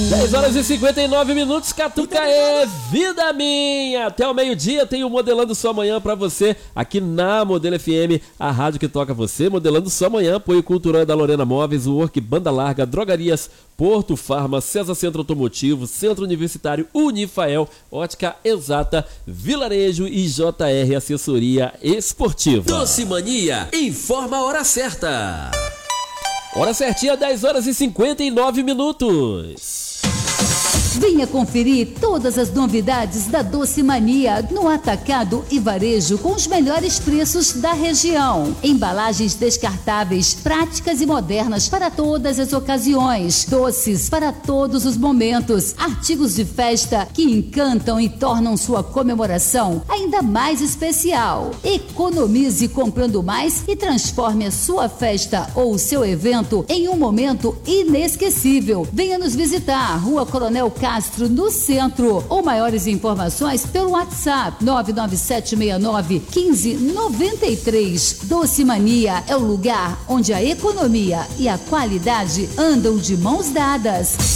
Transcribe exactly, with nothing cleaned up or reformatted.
dez horas e cinquenta e nove minutos, Catuca é vida minha. Até o meio-dia tem o Modelando Sua Manhã pra você aqui na Modelo F M, a rádio que toca você. Modelando Sua Manhã, apoio cultural da Lorena Móveis, o Work Banda Larga, Drogarias Porto Farma, César Centro Automotivo, Centro Universitário Unifael, Ótica Exata, Vilarejo e J R Assessoria Esportiva. Doce Mania, informa a hora certa. Hora certinha, dez horas e cinquenta e nove minutos. Venha conferir todas as novidades da Doce Mania no atacado e varejo com os melhores preços da região. Embalagens descartáveis, práticas e modernas para todas as ocasiões. Doces para todos os momentos. Artigos de festa que encantam e tornam sua comemoração ainda mais especial. Economize comprando mais e transforme a sua festa ou o seu evento em um momento inesquecível. Venha nos visitar, Rua Coronel Castro, no centro, ou maiores informações pelo WhatsApp nove nove sete seis nove um cinco nove três. Doce Mania é o lugar onde a economia e a qualidade andam de mãos dadas.